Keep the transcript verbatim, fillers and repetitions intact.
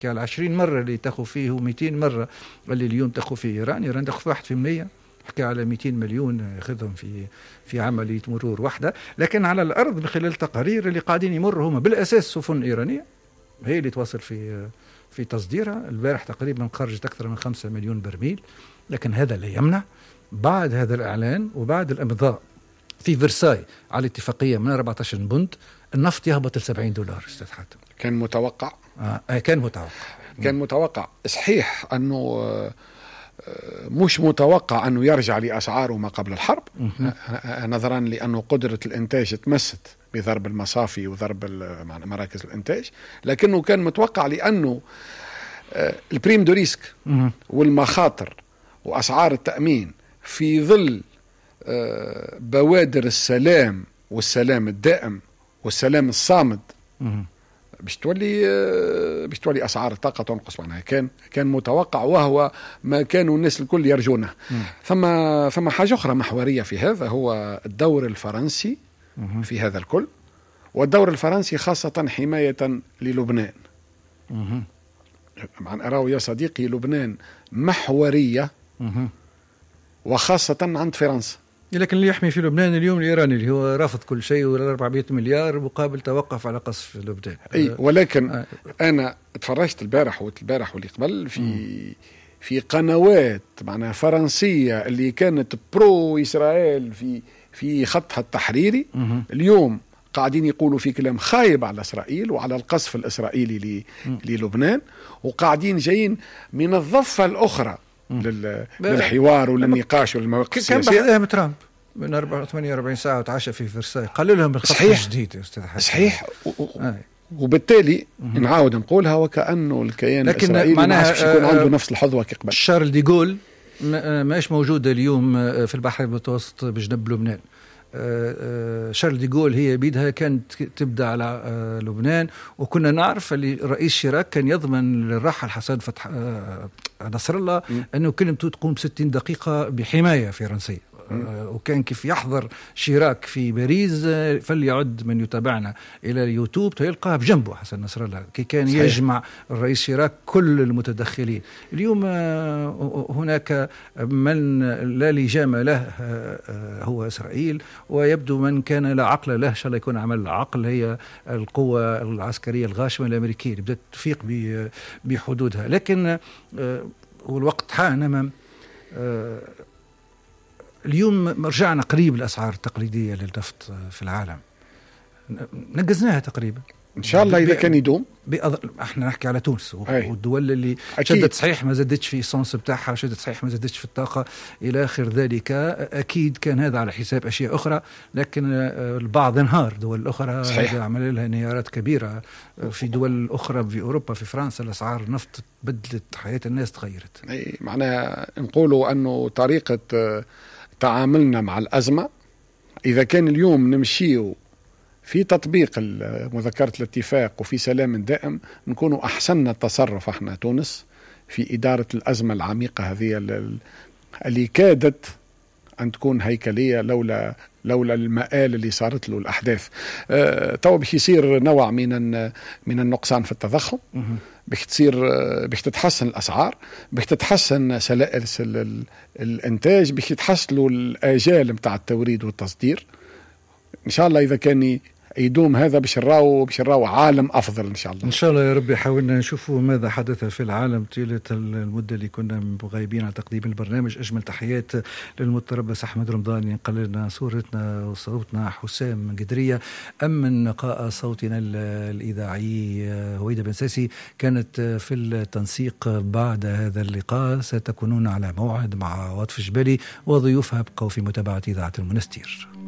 نحكي على عشرين مرة اللي تأخذ فيه ومئتين مرة اللي اليوم تأخذ فيه إيران. إيران تأخذ واحد في المية، نحكي على مئتين مليون ياخذهم في في عملية مرور واحدة. لكن على الأرض بخلال تقارير اللي قاعدين يمروا هم بالأساس سفن إيرانية هي اللي توصل في في تصديرها. البارح تقريبا خرجت أكثر من خمسة مليون برميل. لكن هذا لا يمنع بعد هذا الإعلان وبعد الإمضاء في فرساي على الاتفاقية من أربعة عشر بند النفط يهبط ل سبعين دولار. استاذ حاتم كان متوقع آه كان متوقع كان متوقع صحيح أنه مش متوقع أنه يرجع لأسعاره ما قبل الحرب نظرا لأنه قدرة الإنتاج تمست بضرب المصافي وضرب مراكز الإنتاج. لكنه كان متوقع لأنه البريم دو ريسك والمخاطر وأسعار التأمين في ظل بوادر السلام والسلام الدائم والسلام الصامد باش تولي باش تولي اسعار الطاقه تنقص. معناها كان كان متوقع وهو ما كانوا الناس الكل يرجونه. ثم ثم حاجه اخرى محوريه في هذا هو الدور الفرنسي في هذا الكل، والدور الفرنسي خاصه حمايه للبنان. معناها راهو يا صديقي لبنان محوريه وخاصه عند فرنسا. لكن اللي يحمي في لبنان اليوم الإيراني اللي هو رافض كل شيء ولا أربعمائة مليار مقابل توقف على قصف لبنان. أي ولكن آه. أنا اتفرجت البارح والبارح واللي قبل في م. في قنوات معناها فرنسية اللي كانت برو إسرائيل في في خطها التحريري. م. اليوم قاعدين يقولوا في كلام خايب على إسرائيل وعلى القصف الإسرائيلي للبنان، وقاعدين جايين من الضفة الأخرى لل... للحوار وللنقاش والمواقف السياسية. كان بحثهم ترامب من ثمانية وأربعين ساعة وتعشى في فرساي قال لهم بالخط الجديد يا أستاذ حسن. صحيح و... آه. وبالتالي م- نعاود نقولها وكأنه الكيان الإسرائيلي ما عادش يكون عنده نفس الحظوة كقبل. شارل دي جول ماش موجودة اليوم في البحر المتوسط بجنب لبنان. شارل دي جول هي بيدها كانت تبدأ على لبنان، وكنا نعرف اللي رئيس شيراك كان يضمن للراحل حسن فتح نصر الله أنه كلمته تقوم بستين دقيقة بحماية فرنسية. وكان كيف يحضر شيراك في باريس فليعد من يتابعنا إلى اليوتيوب تلقاه بجنبه حسن نصر الله كي كان صحيح. يجمع الرئيس شيراك كل المتدخلين. اليوم هناك من لا لجام له هو إسرائيل، ويبدو من كان لا عقل له إن شاء الله يكون عمل عقل هي القوة العسكرية الغاشمة الأمريكية اللي بدأت تفيق بحدودها. لكن والوقت حان أمام اليوم رجعنا قريب الأسعار التقليدية للنفط في العالم، نقزناها تقريبا إن شاء الله إذا كان يدوم. احنا نحكي على تونس والدول اللي أكيد. شدت صحيح ما زادتش في السونس بتاعها، شدت صحيح ما زادتش في الطاقة إلى آخر ذلك. أكيد كان هذا على حساب أشياء أخرى، لكن البعض انهار. دول أخرى عمل لها انهيارات كبيرة في دول أخرى في أوروبا في فرنسا الأسعار النفط بدلت حياة الناس تغيرت. أي معناها نقولوا أنه طريقة تعاملنا مع الأزمة إذا كان اليوم نمشيو في تطبيق مذكرة الاتفاق وفي سلام دائم نكونوا أحسننا التصرف احنا تونس في إدارة الأزمة العميقة هذه اللي كادت أن تكون هيكلية لولا لولا المآل اللي صارت له الأحداث. أه تو باش يصير نوع من من النقصان في التضخم، باش تصير باش تتحسن الأسعار، باش تتحسن سلاسل الإنتاج، باش يتحسنوا الآجال متاع التوريد والتصدير. إن شاء الله إذا كان يدوم هذا باش نراو باش نراو عالم أفضل إن شاء الله. إن شاء الله يا رب. حاولنا نشوفوا ماذا حدث في العالم طيلة المدة اللي كنا غايبين عن تقديم البرنامج. أجمل تحيات للمتربص أحمد رمضان ينقل لنا صورتنا وصوتنا حسام قدرية. أمن نقاء صوتنا الإذاعي هويدا بن ساسي كانت في التنسيق. بعد هذا اللقاء ستكونون على موعد مع عواطف جبالي وضيوفها. بقوا في متابعة إذاعة المنستير.